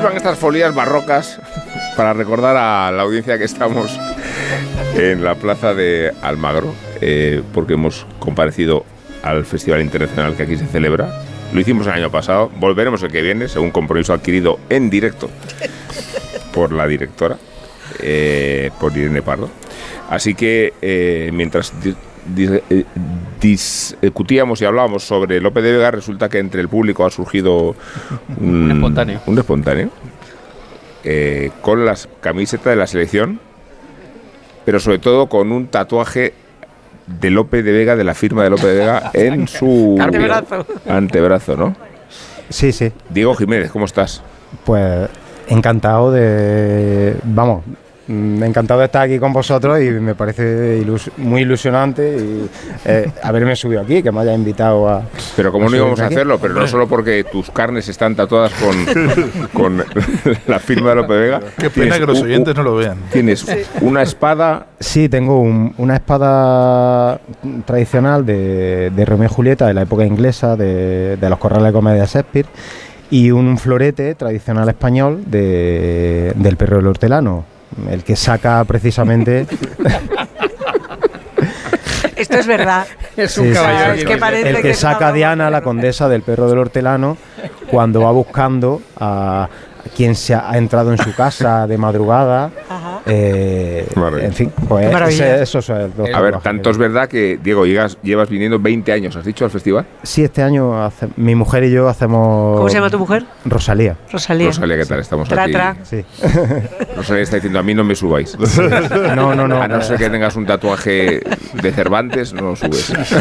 sirvan estas folías barrocas para recordar a la audiencia que estamos en la plaza de Almagro, porque hemos comparecido al Festival Internacional que aquí se celebra. Lo hicimos el año pasado, volveremos el que viene, según compromiso adquirido en directo por la directora, por Irene Pardo. Así que mientras discutíamos y hablábamos sobre Lope de Vega, resulta que entre el público ha surgido un espontáneo con las camisetas de la selección, pero sobre todo con un tatuaje de Lope de Vega, de la firma de Lope de Vega en su antebrazo, ¿no? Sí, sí. Diego Jiménez, ¿cómo estás? Pues encantado de estar aquí con vosotros y me parece muy ilusionante y haberme subido aquí, que me haya invitado a... Pero como no íbamos a hacerlo, pero no solo porque tus carnes están tatuadas con la firma de Lope de Vega. Qué pena que los oyentes no lo vean. Tienes una espada... Sí, tengo una espada tradicional de Romeo y Julieta, de la época inglesa, de los corrales de comedia de Shakespeare, y un florete tradicional español del perro del hortelano, el que saca precisamente... Esto es verdad. Es un caballo. Es que parece el que saca a Diana, la condesa del perro del hortelano, cuando va buscando a quien se ha entrado en su casa de madrugada. En fin, pues eso es el A ver, tanto es verdad que, Diego, llevas viniendo 20 años, ¿has dicho, al festival? Sí, este año mi mujer y yo hacemos... ¿Cómo se llama tu mujer? Rosalía. Rosalía, ¿qué tal? Estamos aquí. Sí. Rosalía está diciendo, a mí no me subáis. No. A no ser que tengas un tatuaje de Cervantes, no lo subes.